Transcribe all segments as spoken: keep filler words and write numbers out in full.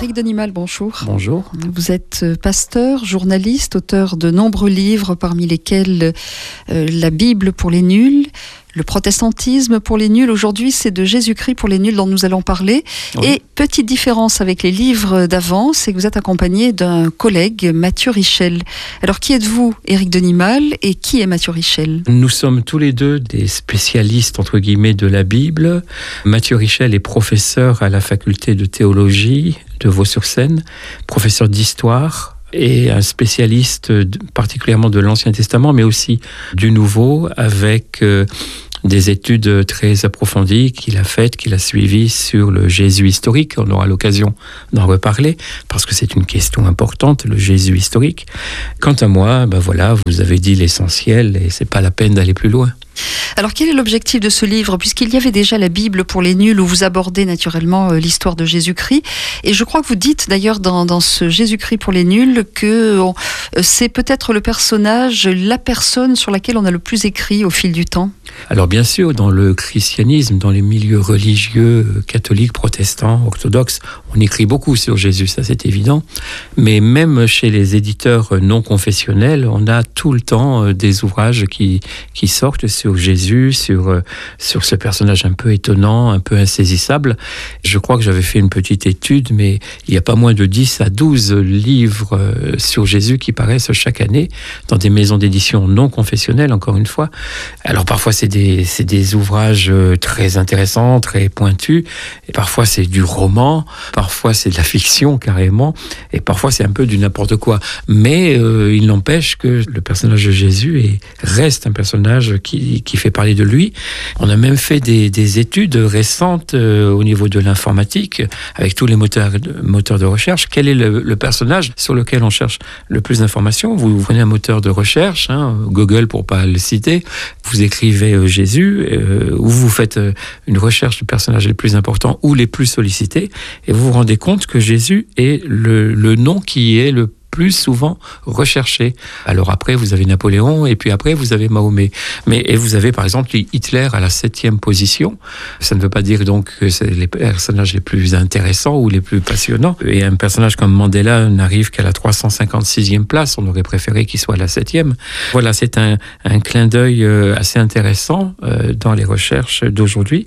Éric Denimal, bonjour. Bonjour. Vous êtes pasteur, journaliste, auteur de nombreux livres, parmi lesquels euh, La Bible pour les nuls, Le protestantisme pour les nuls. Aujourd'hui, c'est de Jésus-Christ pour les nuls dont nous allons parler. Oui. Et petite différence avec les livres d'avant, c'est que vous êtes accompagné d'un collègue, Mathieu Richel. Alors, qui êtes-vous, Éric Denimal, et qui est Mathieu Richel ? Nous sommes tous les deux des spécialistes, entre guillemets, de la Bible. Mathieu Richel est professeur à la faculté de théologie de Vaux-sur-Seine, professeur d'histoire, et un spécialiste particulièrement de l'Ancien Testament, mais aussi du Nouveau, avec euh, des études très approfondies qu'il a faites, qu'il a suivies sur le Jésus historique. On aura l'occasion d'en reparler, parce que c'est une question importante, le Jésus historique. Quant à moi, ben voilà, vous avez dit l'essentiel, et c'est pas la peine d'aller plus loin. Alors, quel est l'objectif de ce livre ? Puisqu'il y avait déjà la Bible pour les nuls, où vous abordez naturellement euh, l'histoire de Jésus-Christ. Et je crois que vous dites d'ailleurs dans, dans ce Jésus-Christ pour les nuls que on, euh, c'est peut-être le personnage, la personne sur laquelle on a le plus écrit au fil du temps. Alors bien sûr, dans le christianisme, dans les milieux religieux, catholiques, protestants, orthodoxes, on écrit beaucoup sur Jésus, ça c'est évident. Mais même chez les éditeurs non confessionnels, on a tout le temps euh, des ouvrages qui, qui sortent sur Jésus, sur, sur ce personnage un peu étonnant, un peu insaisissable. Je crois que j'avais fait une petite étude, mais il n'y a pas moins de dix à douze livres sur Jésus qui paraissent chaque année dans des maisons d'édition non confessionnelles, encore une fois. Alors parfois c'est des, c'est des ouvrages très intéressants, très pointus, et parfois c'est du roman, parfois c'est de la fiction carrément, et parfois c'est un peu du n'importe quoi. Mais euh, il n'empêche que le personnage de Jésus est, reste un personnage qui qui fait parler de lui. On a même fait des, des études récentes euh, au niveau de l'informatique, avec tous les moteurs, moteurs de recherche. Quel est le, le personnage sur lequel on cherche le plus d'informations ? Vous, vous prenez un moteur de recherche, hein, Google pour pas le citer, vous écrivez euh, Jésus, euh, ou vous faites euh, une recherche du personnage les plus importants ou les plus sollicités, et vous vous rendez compte que Jésus est le, le nom qui est le plus souvent recherché. Alors après, vous avez Napoléon, et puis après, vous avez Mahomet. Mais, et vous avez, par exemple, Hitler à la septième position. Ça ne veut pas dire donc que c'est les personnages les plus intéressants ou les plus passionnants. Et un personnage comme Mandela n'arrive qu'à la trois cent cinquante-sixième place. On aurait préféré qu'il soit à la septième. Voilà, c'est un, un clin d'œil assez intéressant dans les recherches d'aujourd'hui.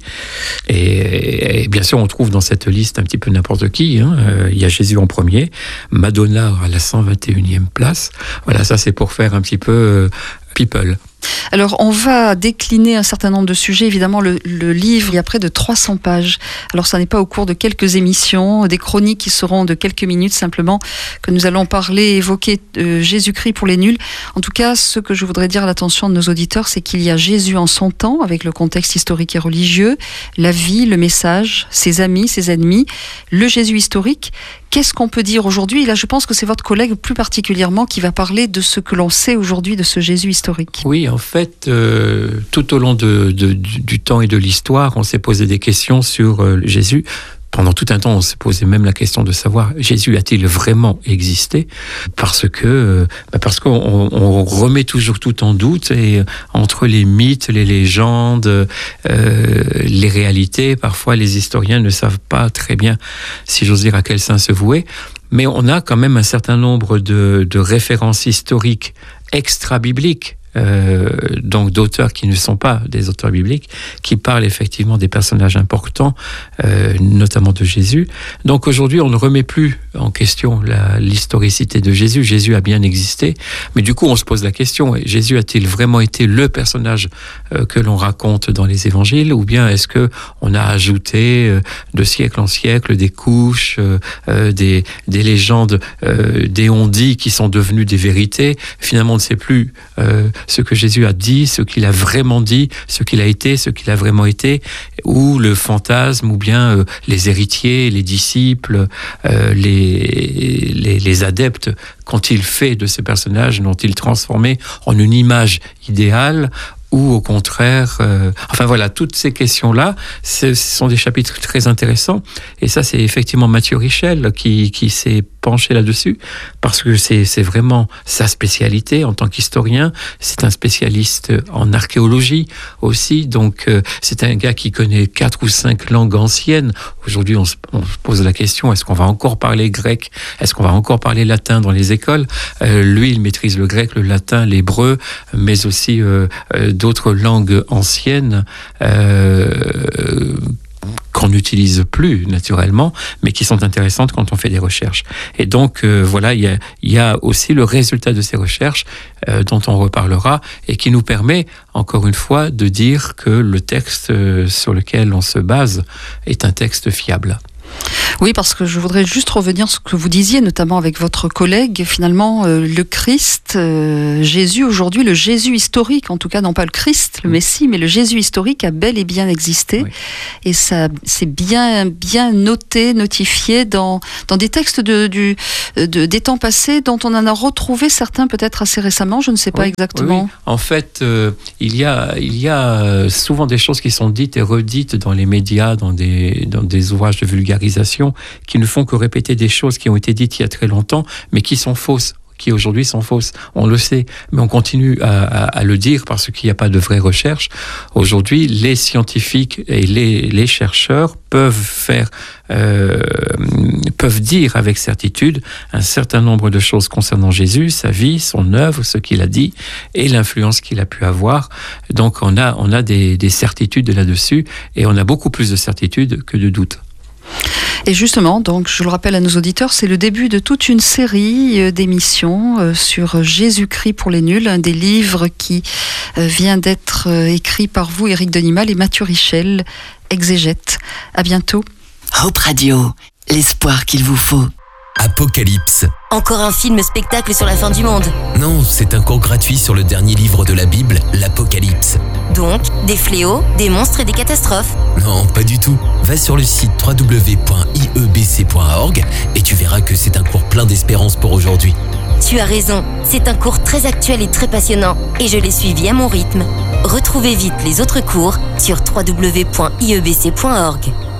Et, et bien sûr, on trouve dans cette liste un petit peu n'importe qui. Hein. Il y a Jésus en premier, Madonna à la cent vingt et unième place. Voilà, ça c'est pour faire un petit peu euh, people. Alors, on va décliner un certain nombre de sujets. Évidemment, le, le livre, il y a près de trois cents pages. Alors, ça n'est pas au cours de quelques émissions, des chroniques qui seront de quelques minutes simplement, que nous allons parler, évoquer euh, Jésus-Christ pour les nuls. En tout cas, ce que je voudrais dire à l'attention de nos auditeurs, c'est qu'il y a Jésus en son temps, avec le contexte historique et religieux, la vie, le message, ses amis, ses ennemis, le Jésus historique. Qu'est-ce qu'on peut dire aujourd'hui ? Et là, je pense que c'est votre collègue plus particulièrement qui va parler de ce que l'on sait aujourd'hui de ce Jésus historique. Oui, en fait, euh, tout au long de, de, du, du temps et de l'histoire, on s'est posé des questions sur euh, Jésus. Pendant tout un temps, on s'est posé même la question de savoir, Jésus a-t-il vraiment existé ? Parce que, bah parce qu'on on remet toujours tout en doute, et entre les mythes, les légendes, euh, les réalités, parfois les historiens ne savent pas très bien, si j'ose dire, à quel saint se vouer. Mais on a quand même un certain nombre de, de références historiques extra-bibliques, Euh, donc d'auteurs qui ne sont pas des auteurs bibliques, qui parlent effectivement des personnages importants, euh, notamment de Jésus. Donc aujourd'hui, on ne remet plus en question la, l'historicité de Jésus. Jésus a bien existé, mais du coup, on se pose la question, Jésus a-t-il vraiment été le personnage euh, que l'on raconte dans les évangiles, ou bien est-ce que on a ajouté euh, de siècle en siècle des couches, euh, euh, des, des légendes, euh, des on-dit qui sont devenues des vérités. Finalement, on ne sait plus euh, ce que Jésus a dit, ce qu'il a vraiment dit, ce qu'il a été, ce qu'il a vraiment été, ou le fantasme, ou bien euh, les héritiers, les disciples, euh, les, les, les adeptes, qu'ont-ils fait de ces personnages, l'ont-ils transformé en une image idéale, ou au contraire, euh, enfin voilà, toutes ces questions-là, ce sont des chapitres très intéressants. Et ça, c'est effectivement Mathieu Richel qui, qui s'est penché là-dessus, parce que c'est, c'est vraiment sa spécialité en tant qu'historien. C'est un spécialiste en archéologie aussi, donc euh, c'est un gars qui connaît quatre ou cinq langues anciennes. Aujourd'hui, on se, on se pose la question, est-ce qu'on va encore parler grec? Est-ce qu'on va encore parler latin dans les écoles? euh, Lui, il maîtrise le grec, le latin, l'hébreu, mais aussi euh, euh, d'autres langues anciennes euh, qu'on n'utilise plus naturellement, mais qui sont intéressantes quand on fait des recherches. Et donc, euh, voilà, il y a, il y a aussi le résultat de ces recherches euh, dont on reparlera et qui nous permet, encore une fois, de dire que le texte euh, sur lequel on se base est un texte fiable. Oui, parce que je voudrais juste revenir sur ce que vous disiez, notamment avec votre collègue. Finalement, euh, le Christ, euh, Jésus, aujourd'hui, le Jésus historique, en tout cas, non pas le Christ, le Messie, mais le Jésus historique a bel et bien existé. Oui. Et ça, c'est bien, bien noté, notifié dans, dans des textes de, du, de, des temps passés, dont on en a retrouvé certains peut-être assez récemment, je ne sais pas oui, exactement. Oui. En fait, euh, il y a, il y a souvent des choses qui sont dites et redites dans les médias, dans des, dans des ouvrages de vulgarisation, qui ne font que répéter des choses qui ont été dites il y a très longtemps, mais qui sont fausses, qui aujourd'hui sont fausses. On le sait, mais on continue à, à, à le dire parce qu'il n'y a pas de vraie recherche. Aujourd'hui, les scientifiques et les, les chercheurs peuvent faire, euh, peuvent dire avec certitude un certain nombre de choses concernant Jésus, sa vie, son œuvre, ce qu'il a dit et l'influence qu'il a pu avoir. Donc on a, on a des, des certitudes là-dessus et on a beaucoup plus de certitudes que de doutes. Et justement, donc, je le rappelle à nos auditeurs, c'est le début de toute une série d'émissions sur Jésus-Christ pour les nuls, un des livres qui vient d'être écrit par vous, Éric Denimal, et Mathieu Richel, exégète. À bientôt. Hope Radio, l'espoir qu'il vous faut. Apocalypse. Encore un film spectacle sur la fin du monde. Non, c'est un cours gratuit sur le dernier livre de la Bible, l'Apocalypse. Donc, des fléaux, des monstres et des catastrophes. Non, pas du tout. Va sur le site w w w point i e b c point org et tu verras que c'est un cours plein d'espérance pour aujourd'hui. Tu as raison, c'est un cours très actuel et très passionnant, et je l'ai suivi à mon rythme. Retrouvez vite les autres cours sur w w w point i e b c point org.